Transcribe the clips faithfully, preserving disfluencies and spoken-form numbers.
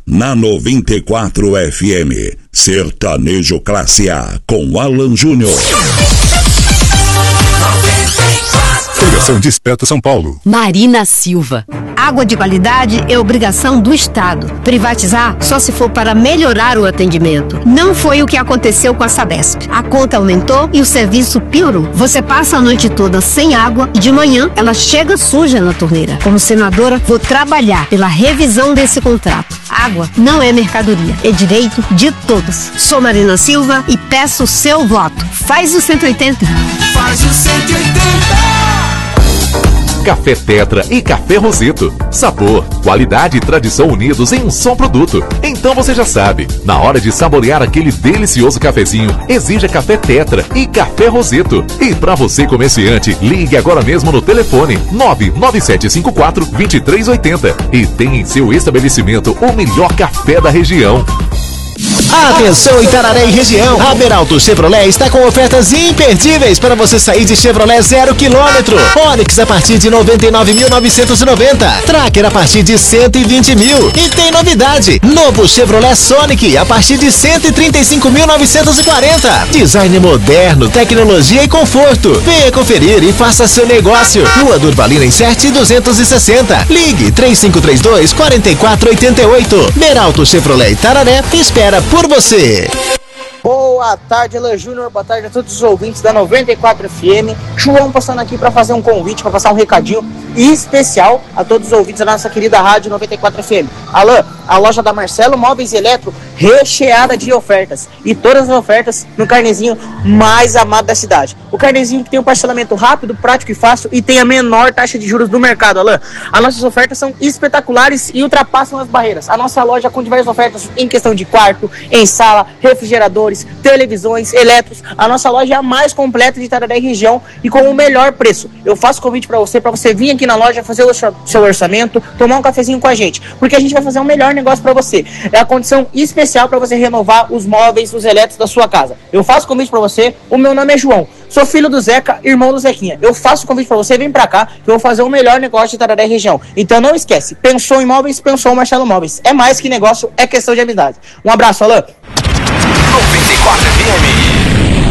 Na noventa e quatro F M, Sertanejo Classe A, com Alan Júnior. Direção de Espeto, São Paulo. Marina Silva. Água de qualidade é obrigação do Estado. Privatizar só se for para melhorar o atendimento. Não foi o que aconteceu com a Sabesp. A conta aumentou e o serviço piorou. Você passa a noite toda sem água e de manhã ela chega suja na torneira. Como senadora, vou trabalhar pela revisão desse contrato. Água não é mercadoria, é direito de todos. Sou Marina Silva e peço o seu voto. Faz o cento e oitenta. Faz o cento e oitenta. Café Tetra e Café Roseto. Sabor, qualidade e tradição unidos em um só produto. Então você já sabe, na hora de saborear aquele delicioso cafezinho, exija Café Tetra e Café Roseto. E para você comerciante, ligue agora mesmo no telefone nove nove sete cinco quatro, dois três oito zero e tenha em seu estabelecimento o melhor café da região. Atenção Itararé e região, a Beralto Chevrolet está com ofertas imperdíveis para você sair de Chevrolet zero quilômetro. Onix a partir de noventa e nove mil novecentos e noventa, Tracker a partir de cento e vinte mil. E tem novidade, novo Chevrolet Sonic a partir de cento e trinta e cinco mil novecentos e quarenta. Design moderno, tecnologia e conforto. Venha conferir e faça seu negócio. Rua Durvalina em sete duzentos e sessenta. Ligue três cinco três dois, quatro quatro oito oito. Beralto Chevrolet Itararé espera por você. Boa tarde, Alan Júnior. Boa tarde a todos os ouvintes da noventa e quatro F M. João passando aqui para fazer um convite, para passar um recadinho especial a todos os ouvintes da nossa querida rádio noventa e quatro F M. Alan, a loja da Marcelo Móveis e Eletro recheada de ofertas. E todas as ofertas no carnezinho mais amado da cidade. O carnezinho que tem um parcelamento rápido, prático e fácil e tem a menor taxa de juros do mercado, Alan. As nossas ofertas são espetaculares e ultrapassam as barreiras. A nossa loja com diversas ofertas em questão de quarto, em sala, refrigeradores, televisões, eletros. A nossa loja é a mais completa de Itararé e região e com o melhor preço. Eu faço convite para você, para você vir aqui na loja, fazer o seu orçamento, tomar um cafezinho com a gente, porque a gente vai fazer um melhor negócio para você. É a condição especial para você renovar os móveis, os elétricos da sua casa. Eu faço convite para você, o meu nome é João, sou filho do Zeca, irmão do Zequinha. Eu faço convite para você, vem para cá, que eu vou fazer o melhor negócio de Itararé e região. Então não esquece, pensou em móveis, pensou em Marcelo Móveis. É mais que negócio, é questão de amizade. Um abraço, Alan. noventa e quatro F M.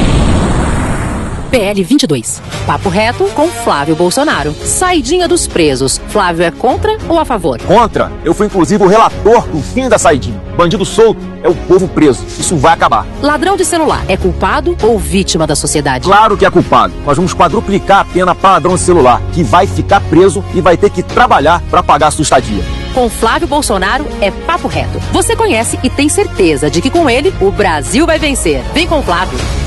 P L vinte e dois. Papo reto com Flávio Bolsonaro. Saidinha dos presos. Flávio é contra ou a favor? Contra. Eu fui inclusive o relator do fim da saidinha. Bandido solto é o povo preso. Isso vai acabar. Ladrão de celular é culpado ou vítima da sociedade? Claro que é culpado. Nós vamos quadruplicar a pena para ladrão de celular, que vai ficar preso e vai ter que trabalhar para pagar a sua estadia. Com Flávio Bolsonaro é papo reto. Você conhece e tem certeza de que com ele o Brasil vai vencer. Vem com o Flávio.